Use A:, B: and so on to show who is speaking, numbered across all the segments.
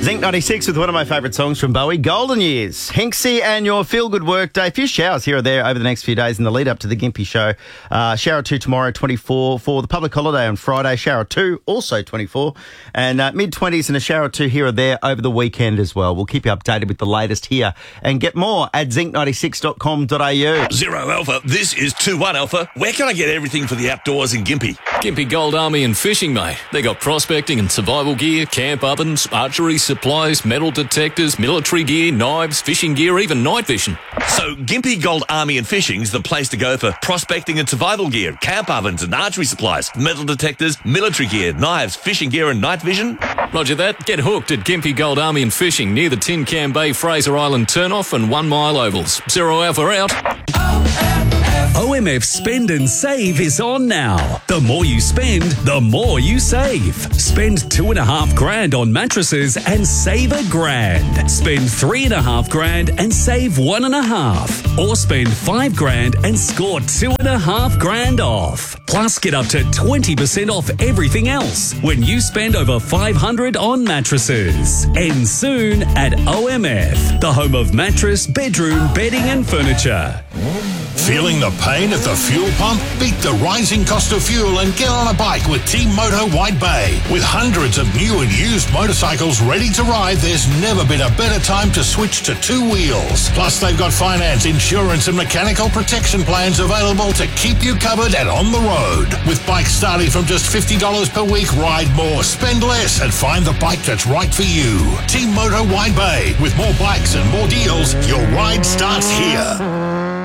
A: Zinc 96 with one of my favourite songs from Bowie, Golden Years. Hinksy and your feel-good work day. A few showers here or there over the next few days in the lead-up to the Gympie show. Shower 2 tomorrow, 24 for the public holiday on Friday. Shower 2, also 24. And mid-20s and a shower 2 here or there over the weekend as well. We'll keep you updated with the latest here and get more at zinc96.com.au.
B: 0 Alpha, this is 21 Alpha. Where can I get everything for the outdoors in Gympie?
C: Gympie Gold Army and Fishing, mate. They got prospecting and survival gear, camp ovens, archery supplies, metal detectors, military gear, knives, fishing gear, even night vision.
B: So Gympie Gold Army and Fishing's the place to go for prospecting and survival gear, camp ovens and archery supplies, metal detectors, military gear, knives, fishing gear and night vision.
C: Roger that. Get hooked at Gympie Gold Army and Fishing near the Tin Can Bay Fraser Island turnoff and 1 Mile Ovals. 0 Alpha out.
D: OMF Spend and Save is on now. The more you spend, the more you save. Spend $2,500 on mattresses and save $1,000. Spend $3,500 and save $1,500. Or spend $5,000 and score $2,500 off. Plus, get up to 20% off everything else when you spend over $500 on mattresses. End soon at OMF, the home of mattress, bedroom, bedding and furniture.
E: Feeling the pain at the fuel pump? Beat the rising cost of fuel and get on a bike with Team Moto White Bay. With hundreds of new and used motorcycles ready to ride, there's never been a better time to switch to 2 wheels. Plus, they've got finance, insurance and mechanical protection plans available to keep you covered and on the road. With bikes starting from just $50 per week, ride more, spend less and find the bike that's right for you. Team Moto White Bay. With more bikes and more deals, your ride starts here.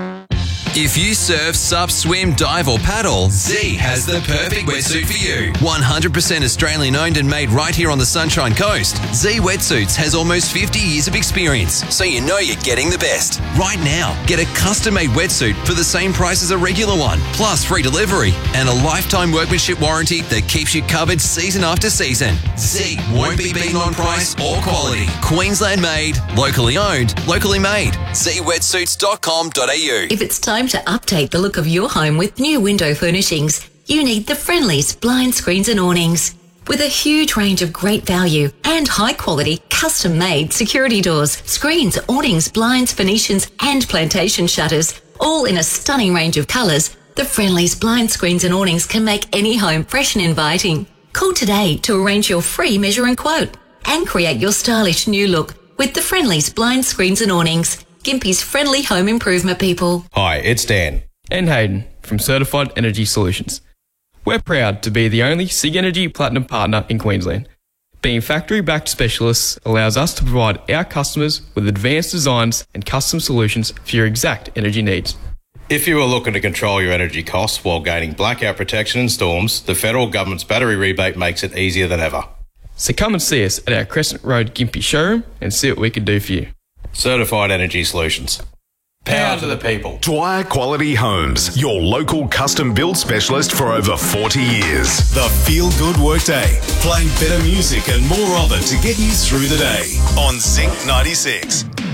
F: If you surf, sup, swim, dive or paddle, Z has the perfect wetsuit for you. 100% Australian owned and made right here on the Sunshine Coast. Z Wetsuits has almost 50 years of experience, so you know you're getting the best. Right now, get a custom-made wetsuit for the same price as a regular one, plus free delivery and a lifetime workmanship warranty that keeps you covered season after season. Z won't be beaten on price or quality. Queensland made, locally owned, locally made. zwetsuits.com.au.
G: If it's time to update the look of your home with new window furnishings, you need the Friendly's Blind Screens and Awnings. With a huge range of great value and high-quality, custom-made security doors, screens, awnings, blinds, Venetians and plantation shutters, all in a stunning range of colours, the Friendly's Blind Screens and Awnings can make any home fresh and inviting. Call today to arrange your free measure and quote and create your stylish new look with the Friendly's Blind Screens and Awnings. Gympie's friendly home improvement people.
H: Hi, it's Dan.
I: And Hayden from Certified Energy Solutions. We're proud to be the only SIG Energy Platinum partner in Queensland. Being factory-backed specialists allows us to provide our customers with advanced designs and custom solutions for your exact energy needs.
H: If you are looking to control your energy costs while gaining blackout protection and storms, the federal government's battery rebate makes it easier than ever.
I: So come and see us at our Crescent Road Gympie showroom and see what we can do for you.
H: Certified Energy Solutions. Power to the people.
J: Dwyer Quality Homes, your local custom build specialist for over 40 years. The Feel Good Workday. Playing better music and more of it to get you through the day on Zinc 96.